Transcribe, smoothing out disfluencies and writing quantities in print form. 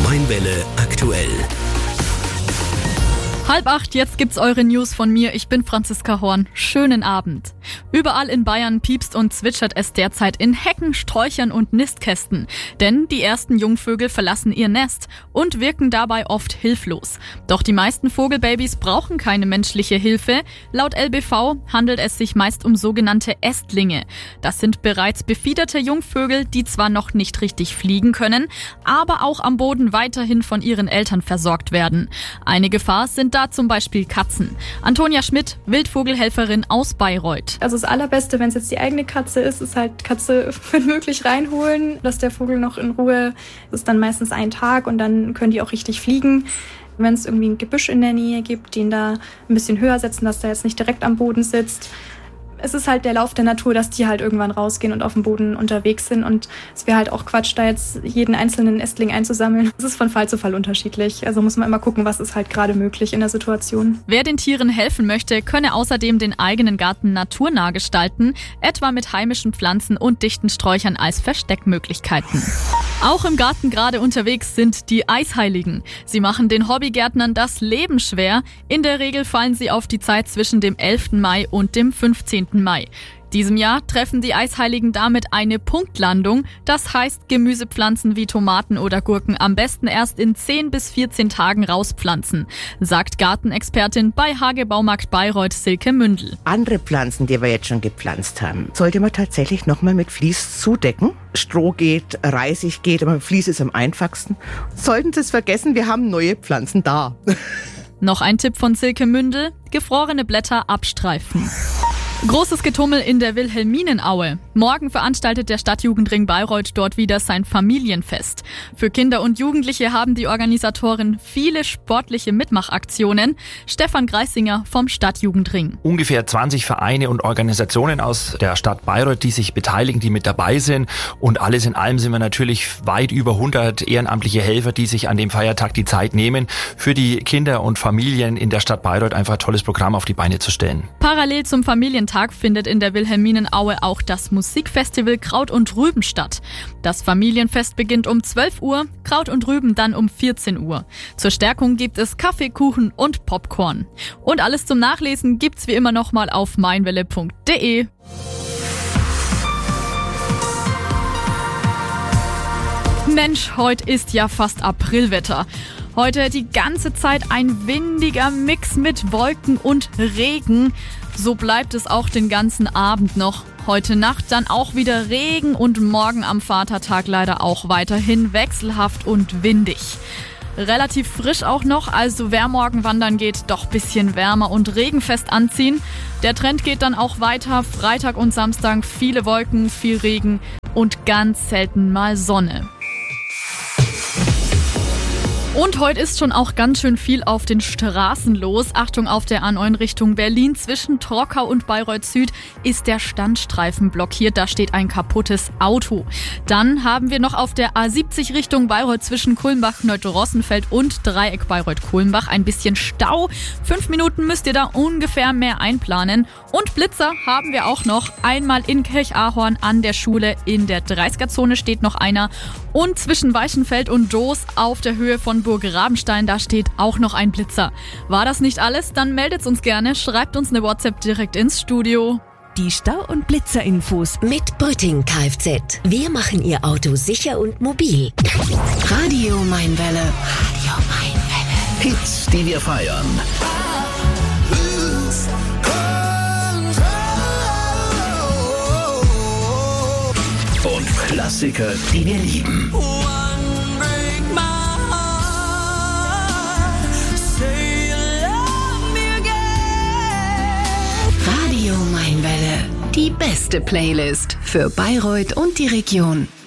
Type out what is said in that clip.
Mainwelle aktuell. 7:30, jetzt gibt's eure News von mir. Ich bin Franziska Horn. Schönen Abend. Überall in Bayern piepst und zwitschert es derzeit in Hecken, Sträuchern und Nistkästen. Denn die ersten Jungvögel verlassen ihr Nest und wirken dabei oft hilflos. Doch die meisten Vogelbabys brauchen keine menschliche Hilfe. Laut LBV handelt es sich meist um sogenannte Ästlinge. Das sind bereits befiederte Jungvögel, die zwar noch nicht richtig fliegen können, aber auch am Boden weiterhin von ihren Eltern versorgt werden. Eine Gefahr sind da zum Beispiel Katzen. Antonia Schmidt, Wildvogelhelferin aus Bayreuth. Also das Allerbeste, wenn es jetzt die eigene Katze ist halt Katze wenn möglich reinholen, dass der Vogel noch in Ruhe, das ist dann meistens ein Tag und dann können die auch richtig fliegen. Wenn es irgendwie ein Gebüsch in der Nähe gibt, den da ein bisschen höher setzen, dass der jetzt nicht direkt am Boden sitzt. Es ist halt der Lauf der Natur, dass die halt irgendwann rausgehen und auf dem Boden unterwegs sind. Und es wäre halt auch Quatsch, da jetzt jeden einzelnen Ästling einzusammeln. Es ist von Fall zu Fall unterschiedlich. Also muss man immer gucken, was ist halt gerade möglich in der Situation. Wer den Tieren helfen möchte, könne außerdem den eigenen Garten naturnah gestalten, etwa mit heimischen Pflanzen und dichten Sträuchern als Versteckmöglichkeiten. Auch im Garten gerade unterwegs sind die Eisheiligen. Sie machen den Hobbygärtnern das Leben schwer. In der Regel fallen sie auf die Zeit zwischen dem 11. Mai und dem 15. Mai. Diesem Jahr treffen die Eisheiligen damit eine Punktlandung. Das heißt, Gemüsepflanzen wie Tomaten oder Gurken am besten erst in 10 bis 14 Tagen rauspflanzen, sagt Gartenexpertin bei Hage Baumarkt Bayreuth Silke Mündel. Andere Pflanzen, die wir jetzt schon gepflanzt haben, sollte man tatsächlich nochmal mit Vlies zudecken. Stroh geht, Reisig geht, aber Vlies ist am einfachsten. Sollten Sie es vergessen, wir haben neue Pflanzen da. Noch ein Tipp von Silke Mündel: gefrorene Blätter abstreifen. Großes Getummel in der Wilhelminenaue. Morgen veranstaltet der Stadtjugendring Bayreuth dort wieder sein Familienfest. Für Kinder und Jugendliche haben die Organisatoren viele sportliche Mitmachaktionen. Stefan Greisinger vom Stadtjugendring. Ungefähr 20 Vereine und Organisationen aus der Stadt Bayreuth, die sich beteiligen, die mit dabei sind. Und alles in allem sind wir natürlich weit über 100 ehrenamtliche Helfer, die sich an dem Feiertag die Zeit nehmen, für die Kinder und Familien in der Stadt Bayreuth einfach ein tolles Programm auf die Beine zu stellen. Parallel zum Familientag findet in der Wilhelminenaue auch das Musikfestival Kraut und Rüben statt. Das Familienfest beginnt um 12 Uhr, Kraut und Rüben dann um 14 Uhr. Zur Stärkung gibt es Kaffee, Kuchen und Popcorn. Und alles zum Nachlesen gibt's wie immer nochmal auf mainwelle.de. Mensch, heute ist ja fast Aprilwetter. Heute die ganze Zeit ein windiger Mix mit Wolken und Regen. So bleibt es auch den ganzen Abend noch. Heute Nacht dann auch wieder Regen und morgen am Vatertag leider auch weiterhin wechselhaft und windig. Relativ frisch auch noch, also wer morgen wandern geht, doch bisschen wärmer und regenfest anziehen. Der Trend geht dann auch weiter. Freitag und Samstag viele Wolken, viel Regen und ganz selten mal Sonne. Und heute ist schon auch ganz schön viel auf den Straßen los. Achtung, auf der A9 Richtung Berlin zwischen Trockau und Bayreuth Süd ist der Standstreifen blockiert. Da steht ein kaputtes Auto. Dann haben wir noch auf der A70 Richtung Bayreuth zwischen Kulmbach, Neudorossenfeld und Dreieck Bayreuth-Kulmbach ein bisschen Stau. 5 Minuten müsst ihr da ungefähr mehr einplanen. Und Blitzer haben wir auch noch. Einmal in Kirchahorn an der Schule in der 30er-Zone steht noch einer. Und zwischen Weichenfeld und Doos auf der Höhe von Burg Rabenstein, da steht auch noch ein Blitzer. War das nicht alles? Dann meldet uns gerne, schreibt uns eine WhatsApp direkt ins Studio. Die Stau- und Blitzerinfos mit Brütting Kfz. Wir machen Ihr Auto sicher und mobil. Radio Mainwelle. Radio Mainwelle. Hits, die wir feiern. Und Klassiker, die wir lieben. Radio Mainwelle. Die beste Playlist für Bayreuth und die Region.